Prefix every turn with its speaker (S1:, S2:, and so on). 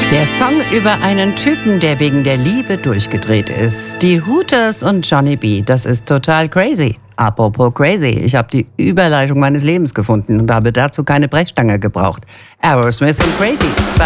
S1: Der Song über einen Typen, der wegen der Liebe durchgedreht ist. Die Hooters und Johnny B. Das ist total crazy. Apropos crazy, ich habe die Überleitung meines Lebens gefunden und habe dazu keine Brechstange gebraucht. Aerosmith und Crazy.